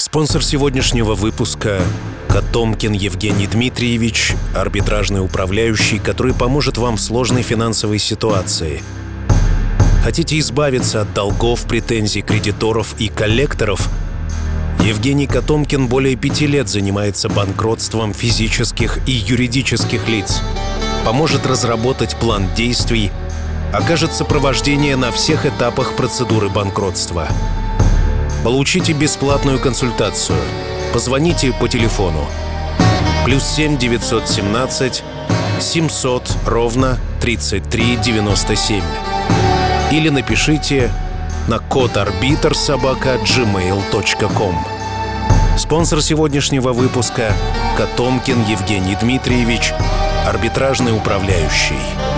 Спонсор сегодняшнего выпуска — Котомкин Евгений Дмитриевич, арбитражный управляющий, который поможет вам в сложной финансовой ситуации. Хотите избавиться от долгов, претензий кредиторов и коллекторов? Евгений Котомкин более 5 лет занимается банкротством физических и юридических лиц, поможет разработать план действий, окажет сопровождение на всех этапах процедуры банкротства. Получите бесплатную консультацию. Позвоните по телефону +7 917 700 33 97 или напишите на codearbitor@gmail.com. Спонсор сегодняшнего выпуска — Котомкин Евгений Дмитриевич, арбитражный управляющий.